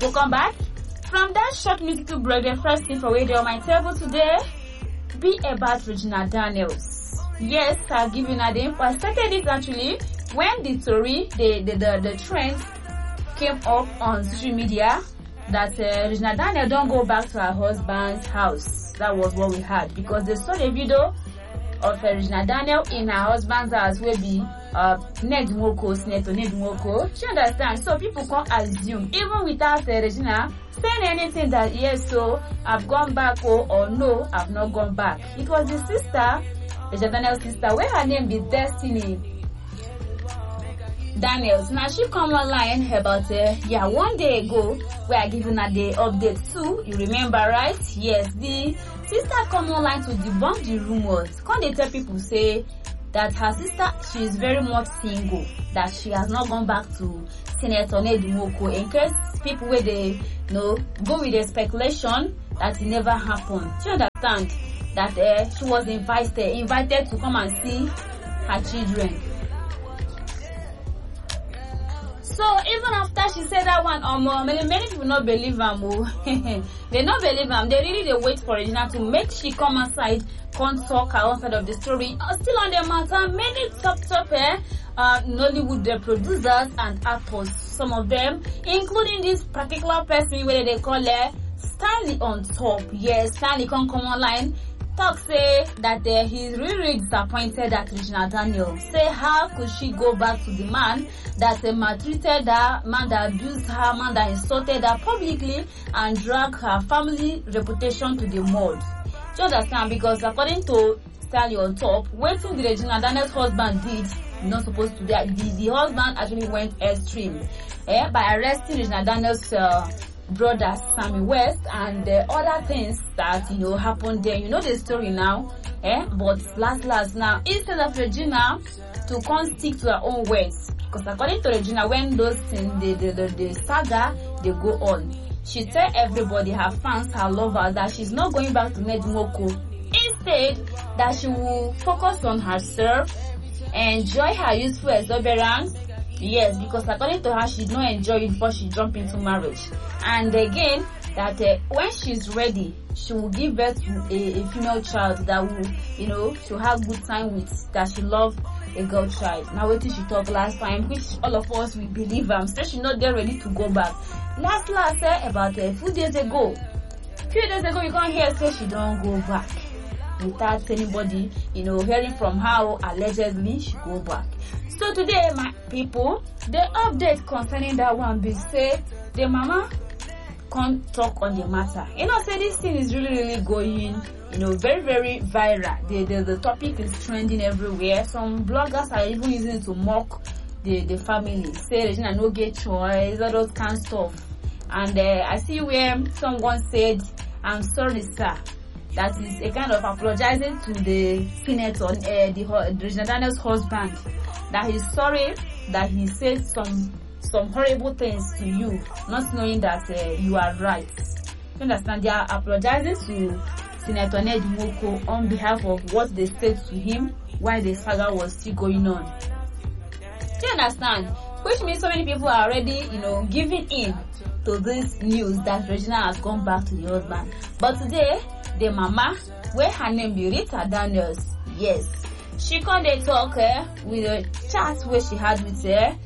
Welcome back. From that short musical break, the first thing for radio on my table today be about Regina Daniels. Yes, I'll give you an info. I started it actually when the story, the trend came up on social media that Regina Daniels don't go back to her husband's house. That was what we had because they saw the video of Regina Daniels in her husband's house where be Senator Ned Nwoko. Do you understand? So people can't assume, even without Regina saying anything, that yes, so I've gone back or no, I've not gone back. It was the sister, Regina Daniels' sister, where her name be Destiny Daniels. Now she come online about one day ago where I given her the update too. You remember, right? Yes, the sister come online to debunk the rumors. Can't they tell people say that her sister, she is very much single, that she has not gone back to Senator Ned Nwoko, in case people where they go with the speculation that it never happened. Do you understand? That she was invited to come and see her children. So even after she said that one, many people not believe them. They not believe them. They wait for Regina to make she come aside, can't talk her own side of the story. Still on the matter, many top Nollywood producers and actors, some of them, including this particular person where they call her Stanley on top. Yes, Stanley can come online. Talk say that he's really disappointed at Regina Daniels. Say how could she go back to the man that maltreated her, man that abused her, man that insulted her publicly and dragged her family reputation to the mud. Do you understand? Because according to Stanley on top, waiting the Regina Daniels' husband did not supposed to do. The husband actually went extreme by arresting Regina Daniels' brother Sammy West and other things that happened there. You know the story now, but last now, instead of Regina to come stick to her own words, because according to Regina, when those things the saga they go on, she tell everybody, her fans, her lovers, that she's not going back to Ned Nwoko. Instead, that she will focus on herself, enjoy her youthful exuberance. Yes, because according to her, she did not enjoy it before she jumped into marriage. And again, that when she's ready, she will give birth to a female child that will, she'll have good time with, that she love a girl child. Now, what did she talk last time, which all of us will believe her. Say she's not there ready to go back. Last, about a few days ago, you can't hear say she don't go back. Without anybody, hearing from how allegedly she go back. So today, my people, the update concerning that one be say the mama can't talk on the matter. Say this thing is really going, very, very viral. The topic is trending everywhere. Some bloggers are even using it to mock the family. Say Regina no get choice, all those kind of stuff. And I see where someone said, "I'm sorry, sir." That is a kind of apologizing to the senator, the Regina Daniels' husband, that he's sorry that he said some horrible things to you, not knowing that you are right. You understand? They are apologizing to Senator Ned Nwoko on behalf of what they said to him while the saga was still going on. Do you understand? Which means so many people are already, giving in to this news that Regina has gone back to the husband. But today, the mama, where her name be Rita Daniels, yes, she come dey talk with a chat where she had with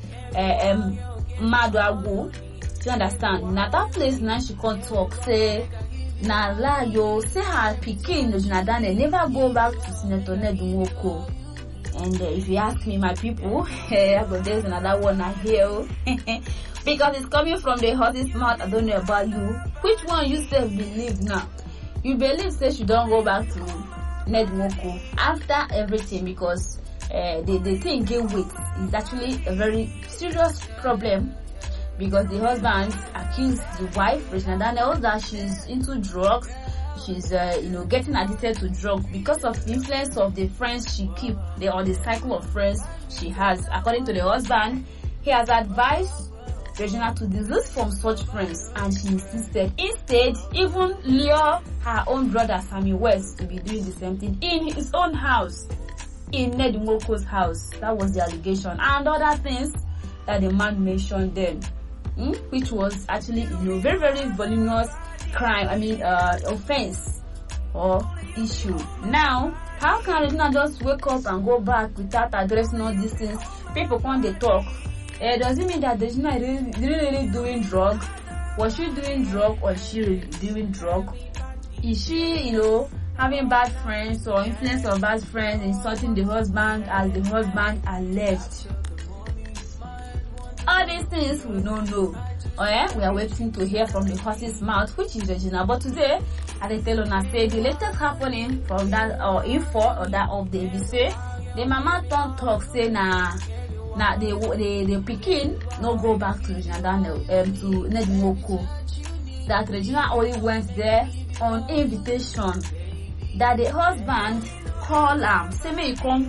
Madu Agwu. Do you understand? Na that place now she come talk say na lie yo, say her pikin Regina Daniels never go back to Senator Ned Nwoko. And if you ask me, my people, there's another one I hear. Because it's coming from the horse's mouth. I don't know about you. Which one you still believe now? You believe say she don't go back to Ned Nwoko after everything, because the thing get weight is actually a very serious problem, because the husband accused the wife, Regina Daniels, that she's into drugs. She's getting addicted to drugs because of the influence of the friends she keep, or the cycle of friends she has. According to the husband, he has advised Regina to desist from such friends, and she insisted. Instead, even lure her own brother Sammy West to be doing the same thing in his own house, in Ned Nwoko's house. That was the allegation, and other things that the man mentioned then. which was actually very, very voluminous crime. Offense or issue. Now, how can Regina just wake up and go back without addressing all these things? People come they talk. Does it mean that Regina is really doing drug? Was she doing drug, or is she really doing drug? Is she, having bad friends or influence of bad friends, insulting the husband as the husband alleged? All these things we don't know. We are waiting to hear from the horse's mouth, which is Regina. But today, as I tell Una, say the latest happening from that info or that update, we say the mama don't talk, say the pikin no go back to Regina Daniel to Nedimoko. That Regina only went there on invitation. That the husband call say may you come,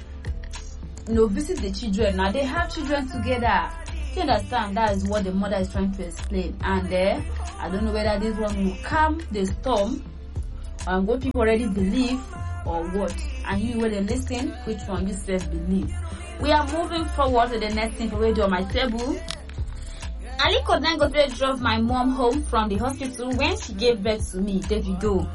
visit the children. Now they have children together. You understand? That is what the mother is trying to explain. And I don't know whether this one will calm the storm and what people already believe or what. And you will listen which one you self believe. We are moving forward to the next thing for radio on my table. Aliko Dangote drove my mom home from the hospital when she gave birth to me. There you go.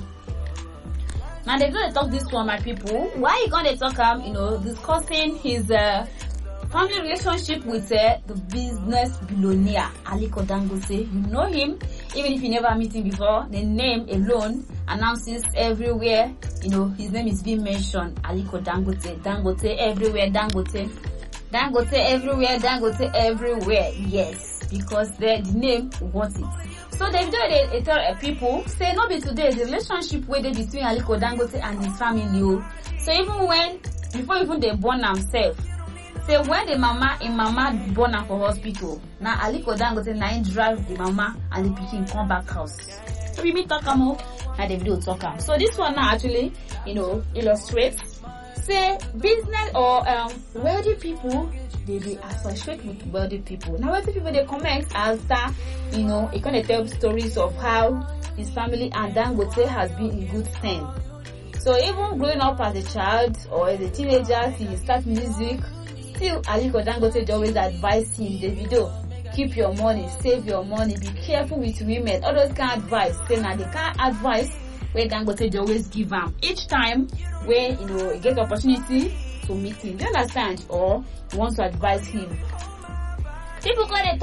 Now they're gonna talk this one, my people. Why you gonna talk discussing his family relationship with the business billionaire Aliko Dangote? You know him, even if you never meet him before. The name alone announces everywhere. His name is being mentioned. Aliko Dangote, Dangote everywhere, Dangote everywhere, Dangote everywhere. Yes, because the name wants it. So they tell people say no be today the relationship where they between Aliko Dangote and his family. So even before even they born themselves. Say when the mama born her for hospital, now Aliko Dangote now drive the mama and the pikin come back house. So we meet talk and the video talk. So this one now actually, illustrates say business or wealthy people, they associate with wealthy people. Now wealthy people they comment after, it kind of tell stories of how his family and Dangote has been in good stand. So even growing up as a child or as a teenager, he start music. Still, Aliko Dangote always advise him, Davido, keep your money, save your money, be careful with women. All those kind of advice. Say now the kind of advice where Dangote always give him each time where he get opportunity to meet him. Do you understand? Or you want to advise him. People call it